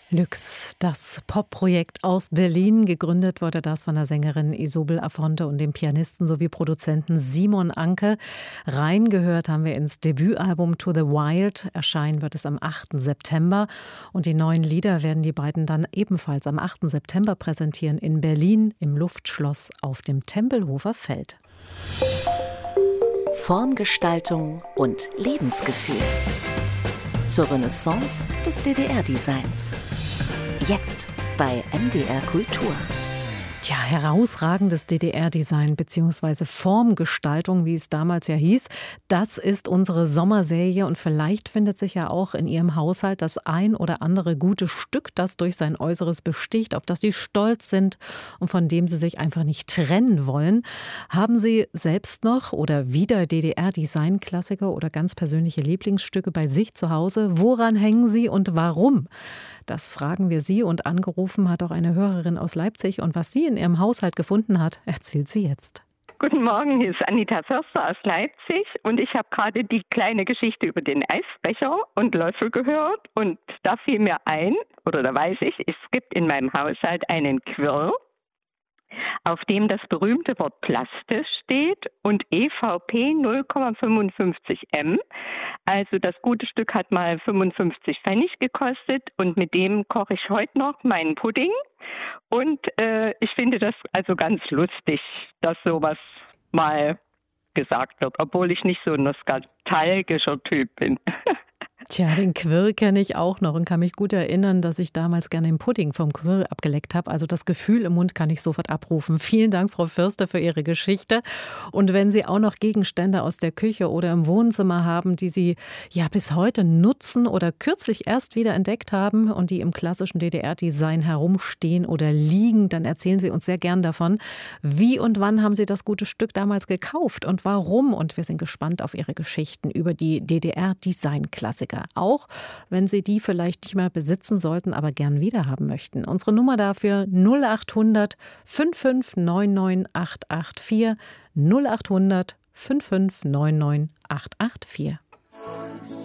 Lux, das Popprojekt aus Berlin. Gegründet wurde das von der Sängerin Isobel Afonte und dem Pianisten sowie Produzenten Simon Anke. Reingehört haben wir ins Debütalbum To the Wild. Erscheinen wird es am 8. September. Und die neuen Lieder werden die beiden dann ebenfalls am 8. September präsentieren in Berlin im Luftschloss auf dem Tempelhofer Feld. Formgestaltung und Lebensgefühl. Zur Renaissance des DDR-Designs. Jetzt bei MDR Kultur. Ja, herausragendes DDR-Design bzw. Formgestaltung, wie es damals ja hieß. Das ist unsere Sommerserie und vielleicht findet sich ja auch in Ihrem Haushalt das ein oder andere gute Stück, das durch sein Äußeres besticht, auf das Sie stolz sind und von dem Sie sich einfach nicht trennen wollen. Haben Sie selbst noch oder wieder DDR-Design-Klassiker oder ganz persönliche Lieblingsstücke bei sich zu Hause? Woran hängen Sie und warum? Das fragen wir Sie und angerufen hat auch eine Hörerin aus Leipzig. Und was sie in ihrem Haushalt gefunden hat, erzählt sie jetzt. Guten Morgen, hier ist Anita Förster aus Leipzig und ich habe gerade die kleine Geschichte über den Eisbecher und Löffel gehört und da fiel mir ein, oder da weiß ich, es gibt in meinem Haushalt einen Quirl, auf dem das berühmte Wort plastisch steht und EVP 0,55 M. Also das gute Stück hat mal 55 Pfennig gekostet und mit dem koche ich heute noch meinen Pudding. Und ich finde das also ganz lustig, dass sowas mal gesagt wird, obwohl ich nicht so ein nostalgischer Typ bin. Tja, den Quirl kenne ich auch noch und kann mich gut erinnern, dass ich damals gerne den Pudding vom Quirl abgeleckt habe. Also das Gefühl im Mund kann ich sofort abrufen. Vielen Dank, Frau Förster, für Ihre Geschichte. Und wenn Sie auch noch Gegenstände aus der Küche oder im Wohnzimmer haben, die Sie ja bis heute nutzen oder kürzlich erst wieder entdeckt haben und die im klassischen DDR-Design herumstehen oder liegen, dann erzählen Sie uns sehr gern davon. Wie und wann haben Sie das gute Stück damals gekauft und warum? Und wir sind gespannt auf Ihre Geschichten über die DDR-Design-Klassiker. Auch wenn Sie die vielleicht nicht mehr besitzen sollten, aber gern wiederhaben möchten. Unsere Nummer dafür 0800 5599 884 0800 5599 884.